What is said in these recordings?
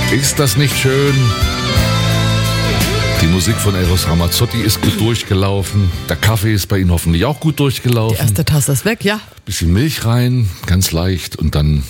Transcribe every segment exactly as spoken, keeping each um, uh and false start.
Ist das nicht schön? Die Musik von Eros Ramazzotti ist gut durchgelaufen. Der Kaffee ist bei Ihnen hoffentlich auch gut durchgelaufen. Die erste Tasse ist weg, ja. Bisschen Milch rein, ganz leicht und dann...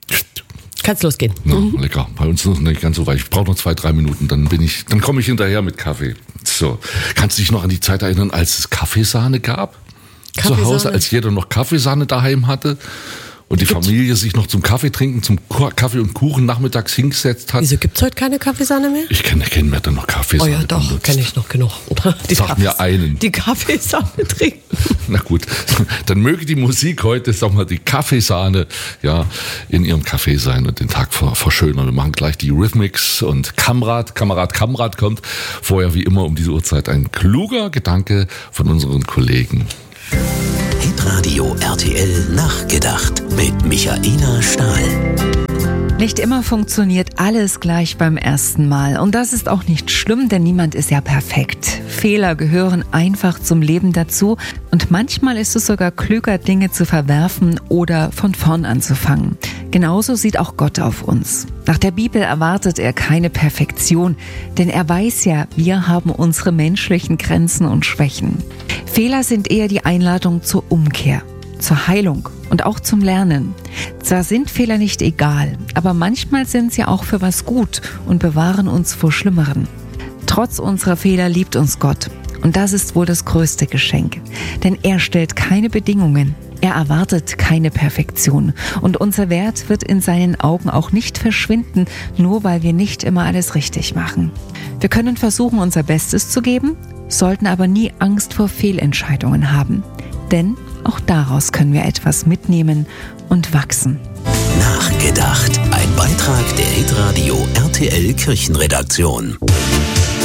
Kann's losgehen. Na, Mhm. lecker. Bei uns noch nicht ganz so weit. Ich brauche noch zwei, drei Minuten, dann bin ich, dann komme ich hinterher mit Kaffee. So. Kannst du dich noch an die Zeit erinnern, als es Kaffeesahne gab? Kaffeesahne? Zu Hause, als jeder noch Kaffeesahne daheim hatte? Und die Gibt's? Familie sich noch zum Kaffee trinken, zum Kaffee und Kuchen nachmittags hingesetzt hat. Wieso gibt's heute keine Kaffeesahne mehr? Ich kenne kenn mir dann noch Oh Kaffeesahne. ja, doch, benutzt. kenne ich noch genug. Die Sag mir einen. Die Kaffeesahne trinken. Na gut, dann möge die Musik heute, sag mal, die Kaffeesahne, ja, in ihrem Kaffee sein und den Tag ver- verschönern. Wir machen gleich die Rhythmics und Kamrat, Kamerad, Kamrat kommt. Vorher wie immer um diese Uhrzeit ein kluger Gedanke von unseren Kollegen. Hitradio R T L Nachgedacht mit Michaela Stahl. Nicht immer funktioniert alles gleich beim ersten Mal. Und das ist auch nicht schlimm, denn niemand ist ja perfekt. Fehler gehören einfach zum Leben dazu. Und manchmal ist es sogar klüger, Dinge zu verwerfen oder von vorn anzufangen. Genauso sieht auch Gott auf uns. Nach der Bibel erwartet er keine Perfektion, denn er weiß ja, wir haben unsere menschlichen Grenzen und Schwächen. Fehler sind eher die Einladung zur Umkehr, zur Heilung und auch zum Lernen. Zwar sind Fehler nicht egal, aber manchmal sind sie auch für was gut und bewahren uns vor Schlimmeren. Trotz unserer Fehler liebt uns Gott. Und das ist wohl das größte Geschenk. Denn er stellt keine Bedingungen. Er erwartet keine Perfektion. Und unser Wert wird in seinen Augen auch nicht verschwinden, nur weil wir nicht immer alles richtig machen. Wir können versuchen, unser Bestes zu geben, sollten aber nie Angst vor Fehlentscheidungen haben. Denn auch daraus können wir etwas mitnehmen und wachsen. Nachgedacht. Ein Beitrag der Hitradio R T L Kirchenredaktion.